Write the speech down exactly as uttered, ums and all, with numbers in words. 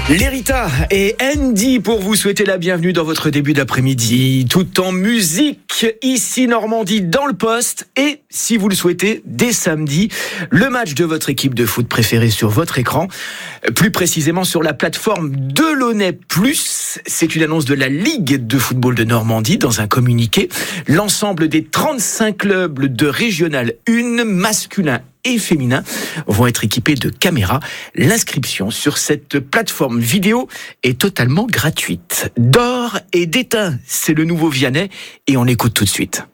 Lerita et Andy pour vous souhaiter la bienvenue dans votre début d'après-midi, tout en musique, ici Normandie dans le poste et, si vous le souhaitez, dès samedi, le match de votre équipe de foot préférée sur votre écran, plus précisément sur la plateforme Delaunay plus. C'est une annonce de la Ligue de football de Normandie dans un communiqué. L'ensemble des trente-cinq clubs de Régional un, masculin et féminin, vont être équipés de caméras. L'inscription sur cette plateforme vidéo est totalement gratuite. D'or et d'étain, c'est le nouveau Vianney et on l'écoute tout de suite.